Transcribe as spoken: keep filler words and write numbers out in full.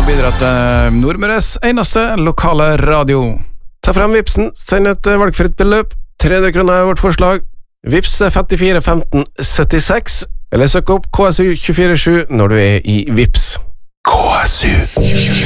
bidra til Nordmøres eneste lokale radio. Ta frem Vipsen, send et valgfritt beløp. tre hundre kroner er vårt forslag. Vips femtifire femten syttiseks, eller søk opp K S U to fire sju når du er i Vips. K S U